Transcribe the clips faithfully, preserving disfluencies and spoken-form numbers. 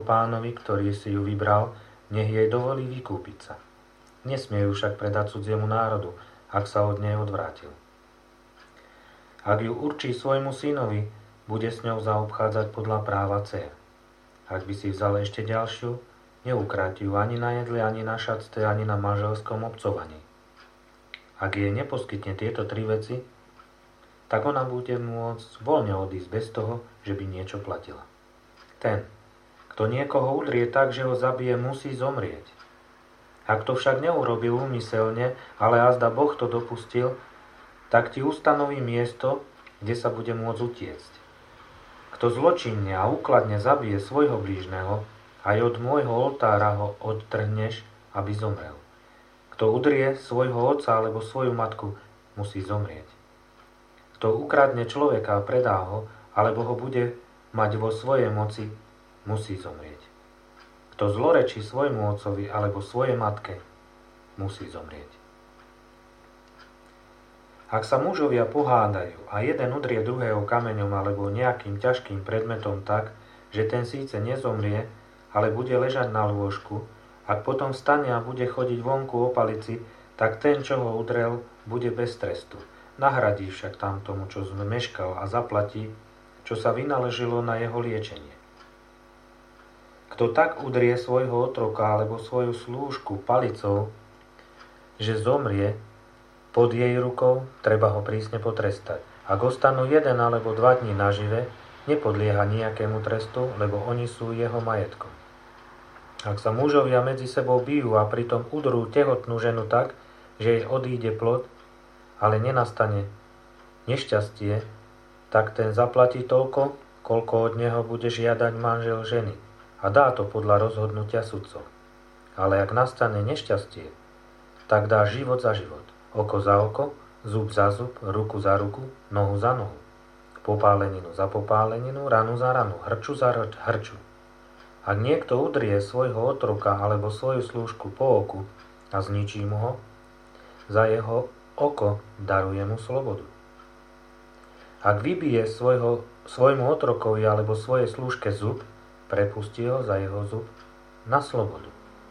pánovi, ktorý si ju vybral, nech jej dovolí vykúpiť sa. Nesmie ju však predať cudziemu národu, ak sa od nej odvrátil. Ak ju určí svojmu synovi, bude s ňou zaobchádzať podľa práva dcér. Ak by si vzal ešte ďalšiu, neukráti ju ani na jedle, ani na šatste, ani na manželskom obcovaní. Ak jej neposkytne tieto tri veci, tak ona bude môcť voľne odísť bez toho, že by niečo platila. Ten, kto niekoho udrie tak, že ho zabije, musí zomrieť. Ak to však neurobil úmyselne, ale azda Boh to dopustil, tak ti ustanoví miesto, kde sa bude môcť utiecť. Kto zločinne a úkladne zabije svojho blížneho, aj od môjho oltára ho odtrhneš, aby zomrel. Kto udrie svojho otca alebo svoju matku, musí zomrieť. Kto ukradne človeka a predá ho, alebo ho bude mať vo svojej moci, musí zomrieť. Kto zlorečí svojmu otcovi alebo svojej matke, musí zomrieť. Ak sa mužovia pohádajú a jeden udrie druhého kameňom alebo nejakým ťažkým predmetom tak, že ten síce nezomrie, ale bude ležať na lôžku, ak potom vstane a bude chodiť vonku o palici, tak ten, čo ho udrel, bude bez trestu. Nahradí však tam tomu, čo zmeškal, a zaplatí, čo sa vynaložilo na jeho liečenie. Kto tak udrie svojho otroka alebo svoju slúžku palicou, že zomrie pod jej rukou, treba ho prísne potrestať. Ak ostanú jeden alebo dva dní nažive, nepodlieha nejakému trestu, lebo oni sú jeho majetkom. Ak sa mužovia medzi sebou bijú a pritom udrú tehotnú ženu tak, že jej odíde plod, ale nenastane nešťastie, tak ten zaplatí toľko, koľko od neho bude žiadať manžel ženy, a dá to podľa rozhodnutia sudcov. Ale ak nastane nešťastie, tak dá život za život, oko za oko, zub za zub, ruku za ruku, nohu za nohu, popáleninu za popáleninu, ranu za ranu, hrču za hrču. Ak niekto udrie svojho otroka alebo svoju slúžku po oku a zničí mu ho, za jeho oko daruje mu slobodu. Ak vybije svojho, svojmu otrokovi alebo svojej slúžke zub, prepustí ho za jeho zub na slobodu.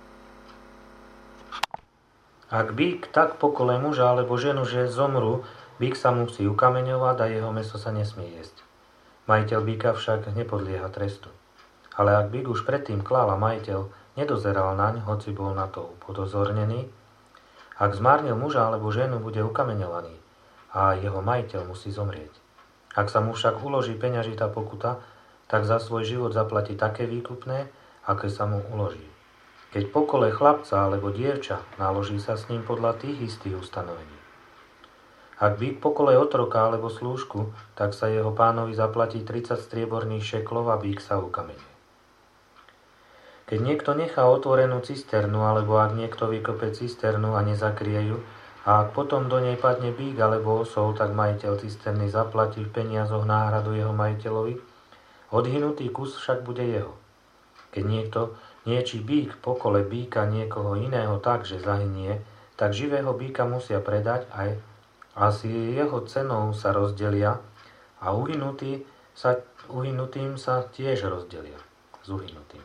Ak bík tak pokole muža alebo ženu, že zomru, bík sa musí ukameňovať a jeho mäso sa nesmie jesť. Majiteľ bíka však nepodlieha trestu. Ale ak bík už predtým klal a majiteľ nedozeral naň, hoci bol na to upozornený, ak zmárnil muža alebo ženu, bude ukameňovaný a jeho majiteľ musí zomrieť. Ak sa mu však uloží peňažitá pokuta, tak za svoj život zaplatí také výkupné, aké sa mu uloží. Keď pokole chlapca alebo dievča, naloží sa s ním podľa tých istých ustanovení. Ak bík pokole otroka alebo slúžku, tak sa jeho pánovi zaplatí tridsať strieborných šeklov a bík sa ukameňuje. Keď niekto nechá otvorenú cisternu, alebo ak niekto vykope cisternu a nezakrie ju, a ak potom do nej padne bík alebo osol, tak majiteľ cisterny zaplatí v peniazoch náhradu jeho majiteľovi, odhynutý kus však bude jeho. Keď niekto niečí bík pokole bíka niekoho iného tak, že zahynie, tak živého bíka musia predať aj a s jeho cenou sa rozdelia a uhynutý sa, uhynutým sa tiež rozdelia s uhynutým.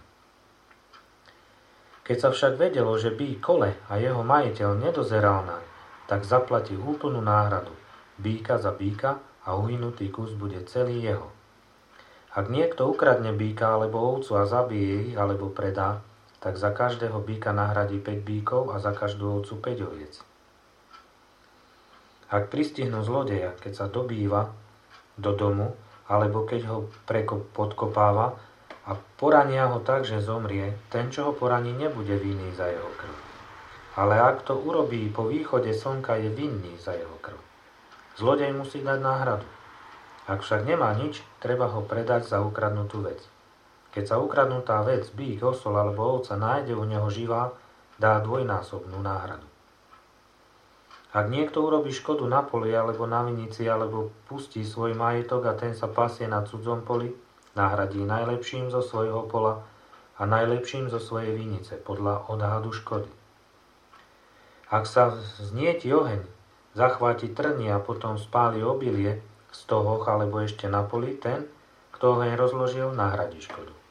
Keď sa však vedelo, že bík kole a jeho majiteľ nedozeral naň, tak zaplatí úplnú náhradu, bíka za bíka, a uhynutý kus bude celý jeho. Ak niekto ukradne bíka alebo ovcu a zabije ich alebo predá, tak za každého bíka nahradí päť bíkov a za každú ovcu päť oviec. Ak pristihnú zlodeja, keď sa dobýva do domu, alebo keď ho prekop podkopáva a porania ho tak, že zomrie, ten, čo ho poraní, nebude vinný za jeho krv. Ale ak to urobí po východe slnka, je vinný za jeho krv. Zlodej musí dať náhradu. Ak však nemá nič, treba ho predať za ukradnutú vec. Keď sa ukradnutá vec, bík, osol alebo ovca nájde u neho živá, dá dvojnásobnú náhradu. Ak niekto urobí škodu na poli alebo na vinici, alebo pustí svoj majetok a ten sa pasie na cudzom poli, nahradí najlepším zo svojho pola a najlepším zo svojej vinice podľa odhadu škody. Ak sa znieti oheň, zachváti trny a potom spáli obilie z toho alebo ešte na poli, ten, kto oheň rozložil, nahradí škodu.